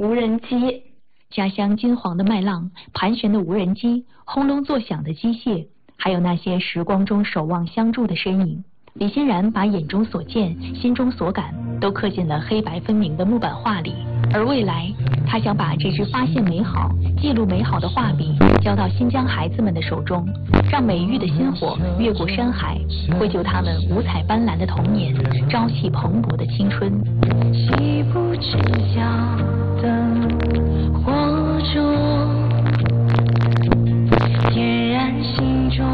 无人机，家乡金黄的麦浪，盘旋的无人机，轰隆作响的机械，还有那些时光中守望相助的身影。李欣然把眼中所见、心中所感都刻进了黑白分明的木板画里，而未来，他想把这支发现美好、记录美好的画笔交到新疆孩子们的手中，让美育的薪火越过山海，绘就他们五彩斑斓的童年，朝气蓬勃的青春。 西部之角的火烛，点燃心中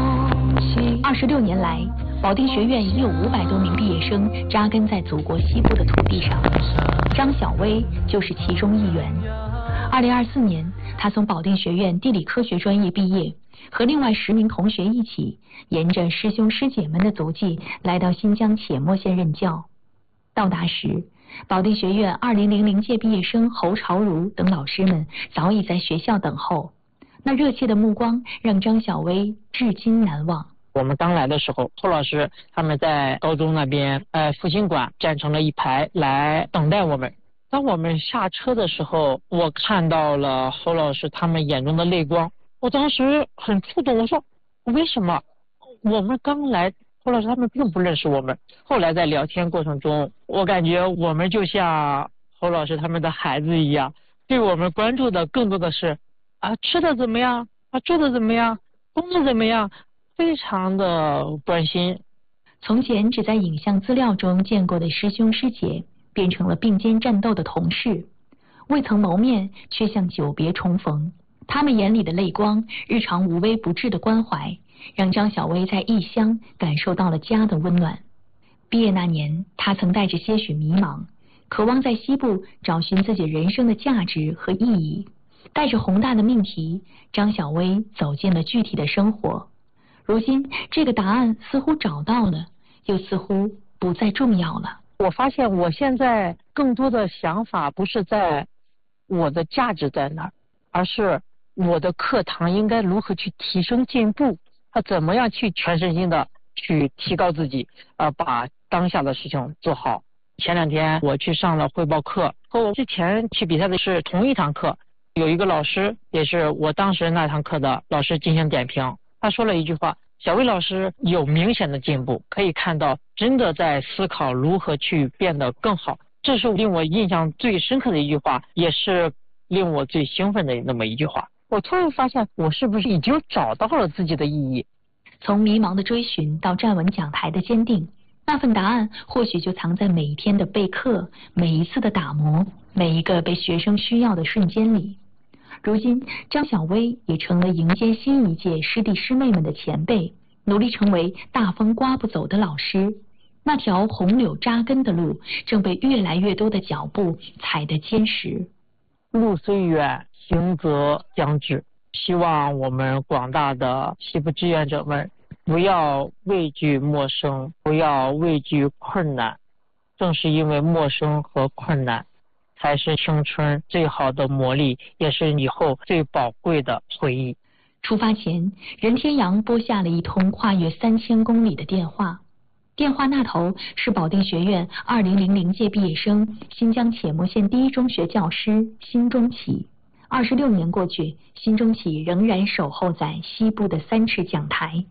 26年来，保定学院已有500多名毕业生扎根在祖国西部的土地上，张晓薇就是其中一员。2024年，他从保定学院地理科学专业毕业，和另外10名同学一起，沿着师兄师姐们的足迹，来到新疆且末县任教。到达时，保定学院2000届毕业生侯朝如等老师们早已在学校等候，那热切的目光让张晓薇至今难忘。 我们刚来的时候，侯老师他们在高中那边复兴馆站成了一排来等待我们。当我们下车的时候，我看到了侯老师他们眼中的泪光，我当时很触动，我说为什么我们刚来，侯老师他们并不认识我们。后来在聊天过程中，我感觉我们就像侯老师他们的孩子一样，对我们关注的更多的是吃的怎么样，住的怎么样，工作怎么样，非常的关心。 从前只在影像资料中见过的师兄师姐，变成了并肩战斗的同事，未曾谋面，却像久别重逢。他们眼里的泪光，日常无微不至的关怀，让张晓薇在异乡感受到了家的温暖。毕业那年，他曾带着些许迷茫，渴望在西部找寻自己人生的价值和意义。带着宏大的命题，张晓薇走进了具体的生活。如今，这个答案似乎找到了，又似乎不再重要了。 我发现我现在更多的想法不是在我的价值在哪儿，而是我的课堂应该如何去提升进步，怎么样去全身心的去提高自己，把当下的事情做好。前2天我去上了汇报课，和我之前去比赛的是同一堂课，有一个老师也是我当时那堂课的老师进行点评，他说了一句话，小薇老师有明显的进步，可以看到真的在思考如何去变得更好。这是令我印象最深刻的一句话，也是令我最兴奋的那么一句话。我突然发现我是不是已经找到了自己的意义。 从迷茫的追寻到站稳讲台的坚定，那份答案或许就藏在每一天的备课，每一次的打磨，每一个被学生需要的瞬间里。如今，张晓薇也成了迎接新一届师弟师妹们的前辈，努力成为大风刮不走的老师。那条红柳扎根的路，正被越来越多的脚步踩得坚实。 路虽远，行则将至。希望我们广大的西部志愿者们不要畏惧陌生，不要畏惧困难。正是因为陌生和困难，才是青春最好的磨砺，也是以后最宝贵的回忆。 出发前，任天阳拨下了一通跨越3000公里的电话，电话那头是保定学院2000届毕业生、新疆且末县第一中学教师辛中启。26年过去，辛中启仍然守候在西部的3尺讲台。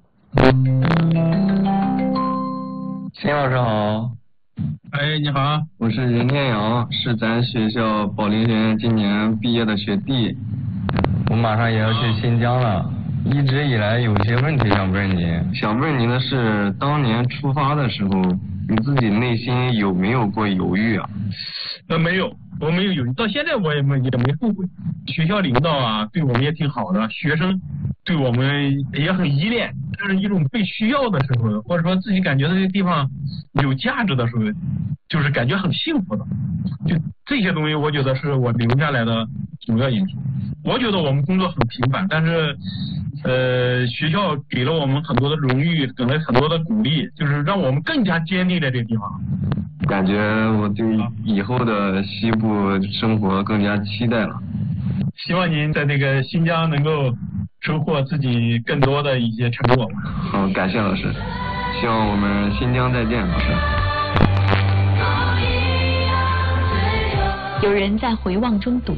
辛老师好。 哎，你好， 我是任天阳，是咱学校保定学院今年毕业的学弟。我马上也要去新疆了，一直以来有些问题想问您。想问您的是，当年出发的时候，你自己内心有没有过犹豫啊？ 没有，我没有犹豫，到现在我也没后悔。学校领导啊，对我们也挺好的，学生对我们也很依恋，这是一种被需要的时候，或者说自己感觉这个地方有价值的时候，就是感觉很幸福的。就这些东西，我觉得是我留下来的主要因素。我觉得我们工作很平凡，但是学校给了我们很多的荣誉，给了很多的鼓励，就是让我们更加坚定在这个地方。 感觉我对以后的西部生活更加期待了。 希望您在这个新疆能够收获自己更多的一些成果。 好，感谢老师，希望我们新疆再见，老师。 有人在回望中笃